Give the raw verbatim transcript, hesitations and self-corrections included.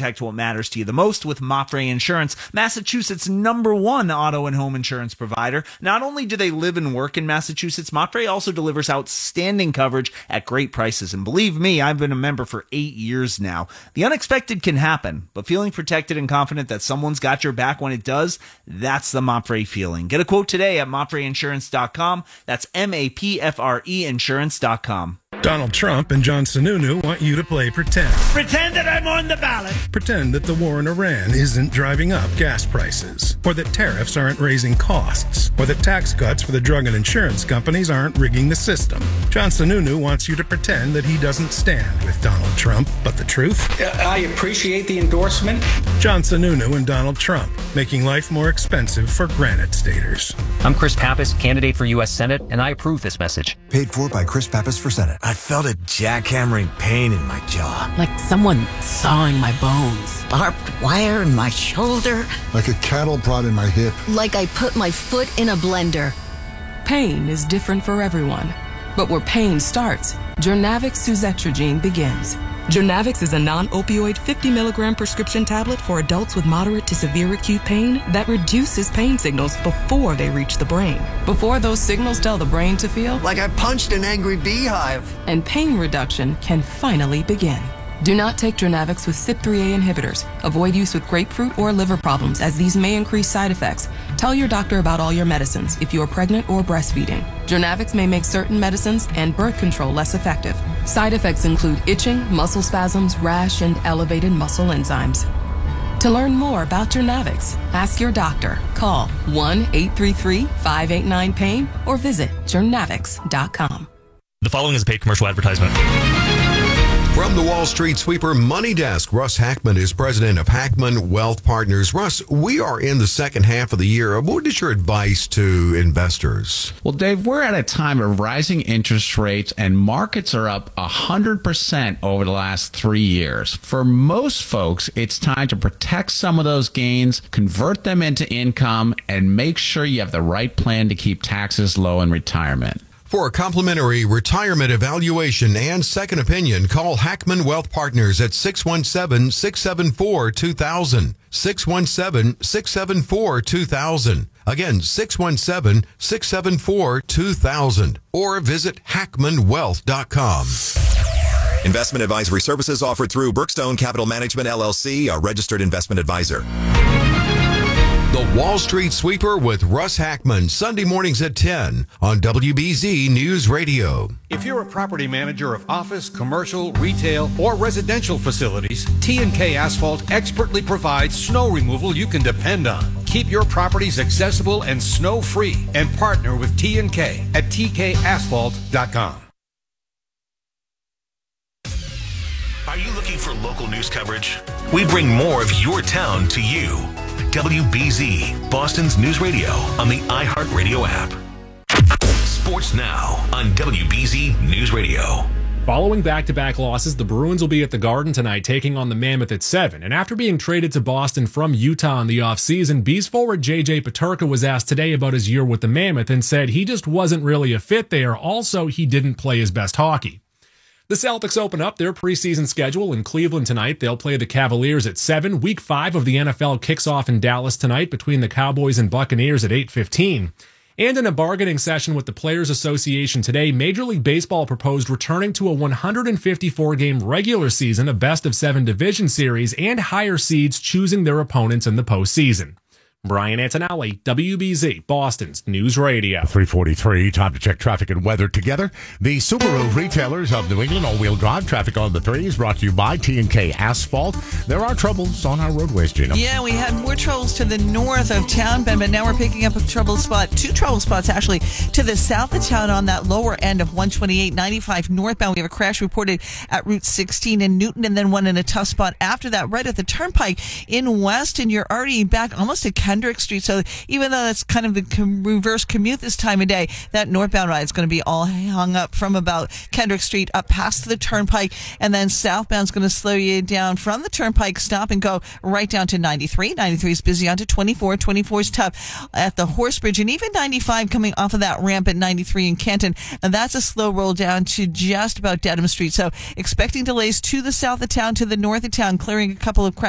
protect what matters to you the most with Mapfre Insurance, Massachusetts' number one auto and home insurance provider. Not only do they live and work in Massachusetts, Mapfre also delivers outstanding coverage at great prices. And believe me, I've been a member for eight years now. The unexpected can happen, but feeling protected and confident that someone's got your back when it does, that's the Mapfre feeling. Get a quote today at mapfre insurance dot com. That's M A P F R E insurance dot com. Donald Trump and John Sununu want you to play pretend. Pretend that I'm on the ballot. Pretend that the war in Iran isn't driving up gas prices, or that tariffs aren't raising costs, or that tax cuts for the drug and insurance companies aren't rigging the system. John Sununu wants you to pretend that he doesn't stand with Donald Trump, but the truth? I appreciate the endorsement. John Sununu and Donald Trump, making life more expensive for Granite Staters. I'm Chris Pappas, candidate for U S Senate, and I approve this message. Paid for by Chris Pappas for Senate. I felt a jackhammering pain in my jaw. Like someone sawing my bones. Barbed wire in my shoulder. Like a cattle prod in my hip. Like I put my foot in a blender. Pain is different for everyone. But where pain starts, Journavx suzetrigine begins. Journavx is a non-opioid fifty milligram prescription tablet for adults with moderate to severe acute pain that reduces pain signals before they reach the brain. Before those signals tell the brain to feel like I punched an angry beehive. And pain reduction can finally begin. Do not take Journavx with C Y P three A inhibitors. Avoid use with grapefruit or liver problems, as these may increase side effects. Tell your doctor about all your medicines if you are pregnant or breastfeeding. Journavx may make certain medicines and birth control less effective. Side effects include itching, muscle spasms, rash, and elevated muscle enzymes. To learn more about Journavx, ask your doctor. Call one eight three three, five eight nine, pain or visit journavx dot com. The following is a paid commercial advertisement. From the Wall Street Sweeper Money Desk, Russ Hackman is president of Hackman Wealth Partners. Russ, we are in the second half of the year. What is your advice to investors? Well, Dave, we're at a time of rising interest rates, and markets are up one hundred percent over the last three years. For most folks, it's time to protect some of those gains, convert them into income, and make sure you have the right plan to keep taxes low in retirement. For a complimentary retirement evaluation and second opinion, call Hackman Wealth Partners at six one seven, six seven four, two thousand. six one seven, six seven four, two thousand. Again, six one seven, six seven four, two thousand. Or visit hackman wealth dot com. Investment advisory services offered through Brookstone Capital Management, L L C, a registered investment advisor. The Wall Street Sweeper with Russ Hackman, Sunday mornings at ten on W B Z News Radio. If you're a property manager of office, commercial, retail, or residential facilities, T and K Asphalt expertly provides snow removal you can depend on. Keep your properties accessible and snow-free, and partner with T and K at T K asphalt dot com. Are you looking for local news coverage? We bring more of your town to you. W B Z, Boston's news radio on the iHeartRadio app. Sports now on W B Z News Radio. Following back-to-back losses, the Bruins will be at the Garden tonight taking on the Mammoth at seven. And after being traded to Boston from Utah in the offseason, Bees forward J J Peterka was asked today about his year with the Mammoth and said he just wasn't really a fit there. Also, he didn't play his best hockey. The Celtics open up their preseason schedule in Cleveland tonight. They'll play the Cavaliers at seven. Week five of the N F L kicks off in Dallas tonight between the Cowboys and Buccaneers at eight fifteen. And in a bargaining session with the Players Association today, Major League Baseball proposed returning to a one hundred fifty-four game regular season, a best-of-seven division series, and higher seeds choosing their opponents in the postseason. Brian Antonelli, W B Z, Boston's News Radio. three forty-three, time to check traffic and weather together. The Subaru retailers of New England all-wheel drive traffic on the threes brought to you by T and K Asphalt. There are troubles on our roadways, Gina. Yeah, we had more troubles to the north of town, Ben, but now we're picking up a trouble spot, two trouble spots actually, to the south of town on that lower end of one twenty-eight ninety-five northbound. We have a crash reported at Route sixteen in Newton, and then one in a tough spot after that right at the Turnpike in Weston. You're already back almost to Kendrick Street. So even though that's kind of the com- reverse commute this time of day, that northbound ride is going to be all hung up from about Kendrick Street up past the Turnpike, and then southbound is going to slow you down from the Turnpike, stop and go right down to ninety-three. ninety-three is busy onto twenty-four. twenty-four is tough at the Horse Bridge, and even ninety-five coming off of that ramp at ninety-three in Canton, and that's a slow roll down to just about Dedham Street. So expecting delays to the south of town, to the north of town, clearing a couple of cracks